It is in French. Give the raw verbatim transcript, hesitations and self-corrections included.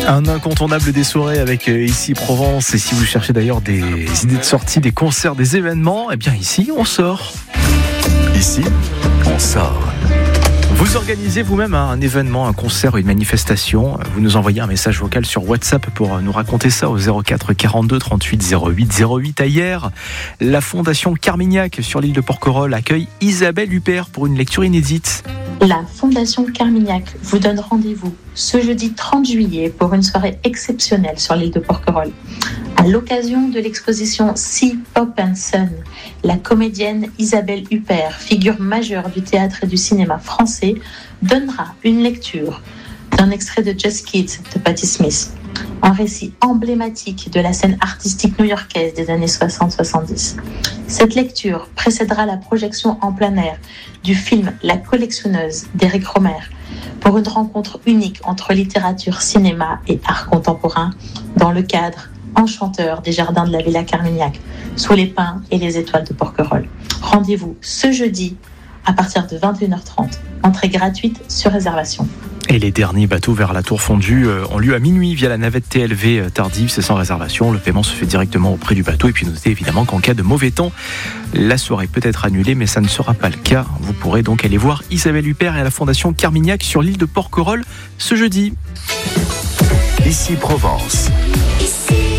Un incontournable des soirées avec euh, Ici Provence. Et si vous cherchez d'ailleurs des idées de sortie, des concerts, des événements, eh bien ici on sort. Ici, on sort. Vous organisez vous-même un événement, un concert, une manifestation. Vous nous envoyez un message vocal sur WhatsApp pour nous raconter ça au zéro quatre quarante-deux trente-huit zéro huit zéro huit. Hier, la Fondation Carmignac sur l'île de Porquerolles accueille Isabelle Huppert pour une lecture inédite. La Fondation Carmignac vous donne rendez-vous ce jeudi trente juillet pour une soirée exceptionnelle sur l'île de Porquerolles. À l'occasion de l'exposition Sea, Pop and Sun, la comédienne Isabelle Huppert, figure majeure du théâtre et du cinéma français, donnera une lecture d'un extrait de Just Kids de Patti Smith, un récit emblématique de la scène artistique new-yorkaise des années soixante soixante-dix. Cette lecture précédera la projection en plein air du film La collectionneuse d'Éric Rohmer, pour une rencontre unique entre littérature, cinéma et art contemporain dans le cadre enchanteur des jardins de la Villa Carmignac, sous les pins et les étoiles de Porquerolles. Rendez-vous ce jeudi à partir de vingt et une heures trente. Entrée gratuite sur réservation. Et les derniers bateaux vers la Tour Fondue ont lieu à minuit via la navette T L V tardive, c'est sans réservation. Le paiement se fait directement auprès du bateau. Et puis notez évidemment qu'en cas de mauvais temps, la soirée peut être annulée, mais ça ne sera pas le cas. Vous pourrez donc aller voir Isabelle Huppert et la Fondation Carmignac sur l'île de Porquerolles ce jeudi. Ici Provence. Ici